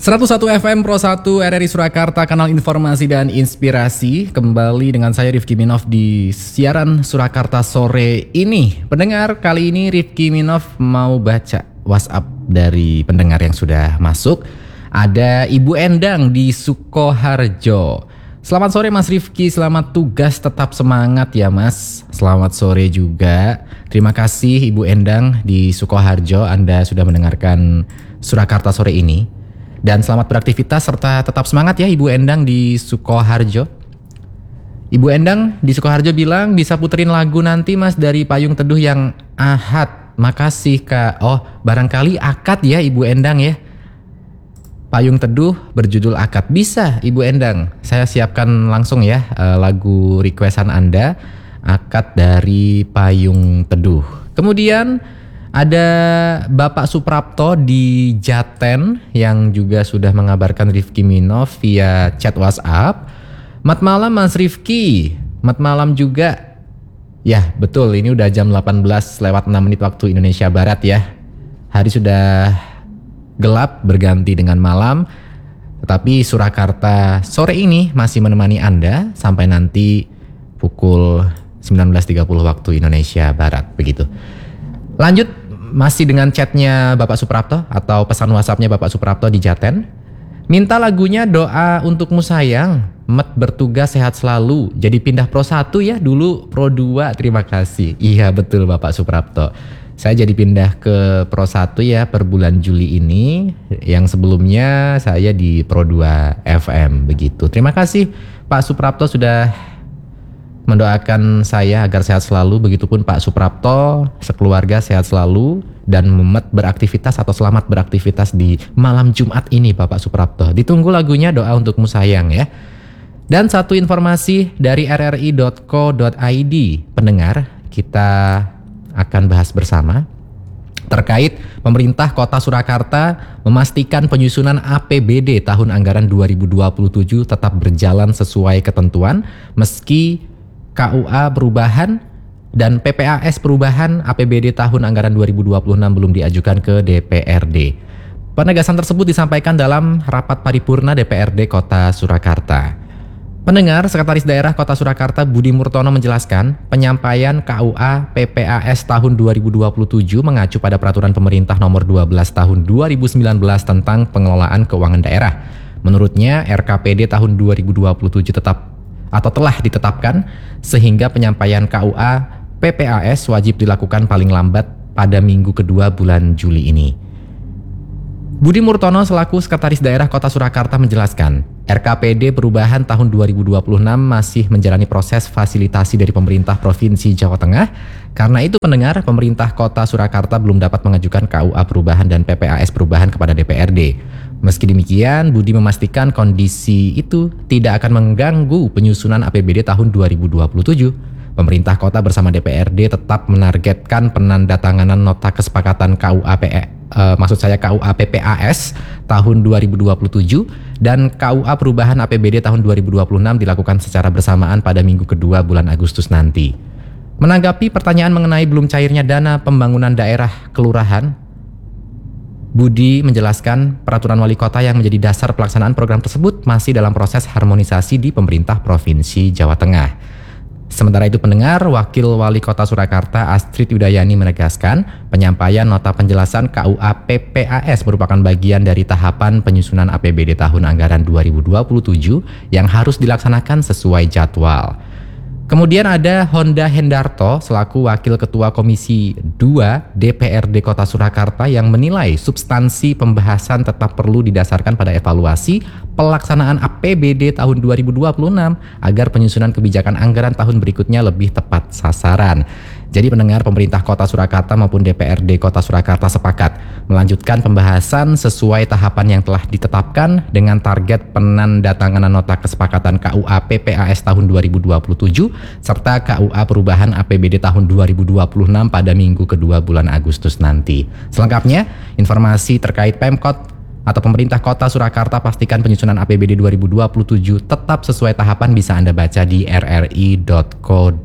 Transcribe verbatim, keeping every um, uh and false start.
seratus satu F M Pro satu R R I Surakarta, kanal informasi dan inspirasi. Kembali dengan saya Rifki Minov di siaran Surakarta sore ini. Pendengar, kali ini Rifki Minov mau baca WhatsApp dari pendengar yang sudah masuk. Ada Ibu Endang di Sukoharjo. Selamat sore Mas Rifki, selamat tugas, tetap semangat ya Mas. Selamat sore juga. Terima kasih Ibu Endang di Sukoharjo, Anda sudah mendengarkan Surakarta sore ini. Dan selamat beraktivitas serta tetap semangat ya Ibu Endang di Sukoharjo. Ibu Endang di Sukoharjo bilang bisa puterin lagu nanti Mas dari Payung Teduh yang Ahad. Makasih Kak. Oh, barangkali akad ya Ibu Endang ya. Payung Teduh berjudul Akad. Bisa Ibu Endang, saya siapkan langsung ya lagu requestan Anda, Akad dari Payung Teduh. Kemudian ada Bapak Suprapto di Jaten yang juga sudah mengabarkan Rifki Minov via chat WhatsApp. Mat malam Mas Rifki. Mat malam juga. Ya betul, ini udah jam delapan belas lewat enam menit waktu Indonesia Barat ya. Hari sudah gelap berganti dengan malam. Tetapi Surakarta sore ini masih menemani Anda sampai nanti pukul sembilan belas tiga puluh waktu Indonesia Barat begitu. Lanjut masih dengan chatnya Bapak Suprapto atau pesan WhatsAppnya Bapak Suprapto di Jaten. Minta lagunya Doa Untukmu Sayang. Met bertugas sehat selalu. Jadi pindah Pro satu ya, dulu Pro dua. Terima kasih. Iya betul Bapak Suprapto. Saya jadi pindah ke Pro satu ya per bulan Juli ini. Yang sebelumnya saya di Pro dua F M begitu. Terima kasih Pak Suprapto sudah mendoakan saya agar sehat selalu. Begitupun Pak Suprapto, sekeluarga sehat selalu dan memet beraktivitas atau selamat beraktivitas di malam Jumat ini Bapak Suprapto. Ditunggu lagunya Doa Untukmu Sayang ya. Dan satu informasi dari r r i dot co dot i d, pendengar, kita akan bahas bersama terkait pemerintah Kota Surakarta memastikan penyusunan A P B D tahun anggaran dua ribu dua puluh tujuh tetap berjalan sesuai ketentuan meski K U A perubahan dan P P A S perubahan A P B D tahun anggaran dua ribu dua puluh enam belum diajukan ke D P R D. Penegasan tersebut disampaikan dalam rapat paripurna D P R D Kota Surakarta. Pendengar, Sekretaris Daerah Kota Surakarta Budi Murtono menjelaskan penyampaian K U A P P A S tahun dua ribu dua puluh tujuh mengacu pada Peraturan Pemerintah Nomor dua belas tahun dua ribu sembilan belas tentang pengelolaan keuangan daerah. Menurutnya R K P D tahun dua ribu dua puluh tujuh tetap atau telah ditetapkan sehingga penyampaian K U A P P A S wajib dilakukan paling lambat pada minggu kedua bulan Juli ini. Budi Murtono selaku Sekretaris Daerah Kota Surakarta menjelaskan, R K P D perubahan tahun dua ribu dua puluh enam masih menjalani proses fasilitasi dari pemerintah Provinsi Jawa Tengah. Karena itu pendengar, pemerintah Kota Surakarta belum dapat mengajukan K U A perubahan dan P P A S perubahan kepada D P R D. Meski demikian, Budi memastikan kondisi itu tidak akan mengganggu penyusunan A P B D tahun dua ribu dua puluh tujuh. Pemerintah kota bersama D P R D tetap menargetkan penandatanganan nota kesepakatan K U A P E, uh, maksud saya K U A P P A S tahun dua ribu dua puluh tujuh dan K U A perubahan A P B D tahun dua ribu dua puluh enam dilakukan secara bersamaan pada minggu kedua bulan Agustus nanti. Menanggapi pertanyaan mengenai belum cairnya dana pembangunan daerah kelurahan, Budi menjelaskan peraturan wali kota yang menjadi dasar pelaksanaan program tersebut masih dalam proses harmonisasi di pemerintah Provinsi Jawa Tengah. Sementara itu pendengar, Wakil Wali Kota Surakarta Astrid Yudayani menegaskan penyampaian nota penjelasan K U A P P A S merupakan bagian dari tahapan penyusunan A P B D tahun anggaran dua ribu dua puluh tujuh yang harus dilaksanakan sesuai jadwal. Kemudian ada Honda Hendarto selaku Wakil Ketua Komisi dua D P R D Kota Surakarta yang menilai substansi pembahasan tetap perlu didasarkan pada evaluasi pelaksanaan A P B D tahun dua ribu dua puluh enam agar penyusunan kebijakan anggaran tahun berikutnya lebih tepat sasaran. Jadi pendengar, pemerintah Kota Surakarta maupun D P R D Kota Surakarta sepakat melanjutkan pembahasan sesuai tahapan yang telah ditetapkan dengan target penandatanganan nota kesepakatan K U A P P A S tahun dua ribu dua puluh tujuh serta K U A perubahan A P B D tahun dua ribu dua puluh enam pada minggu kedua bulan Agustus nanti. Selengkapnya, informasi terkait Pemkot atau pemerintah Kota Surakarta pastikan penyusunan A P B D dua ribu dua puluh tujuh tetap sesuai tahapan bisa Anda baca di r r i dot co